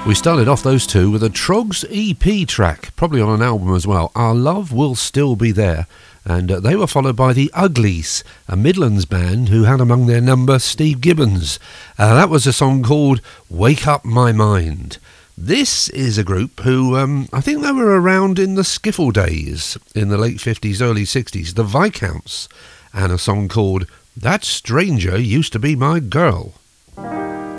We started off those two with a Trogs EP track, probably on an album as well, Our Love Will Still Be There, and they were followed by the Uglies, a Midlands band who had among their number Steve Gibbons. That was a song called Wake Up My Mind. This is a group who, I think they were around in the skiffle days, in the late 50s, early 60s, the Viscounts, and a song called That Stranger Used to Be My Girl.